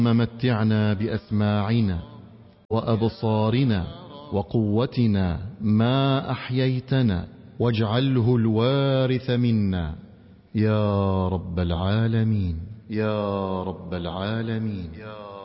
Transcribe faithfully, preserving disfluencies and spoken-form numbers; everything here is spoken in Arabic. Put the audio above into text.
متعنا بأسماعنا وأبصارنا وقوتنا ما أحييتنا واجعله الوارث منا يا رب العالمين يا رب العالمين.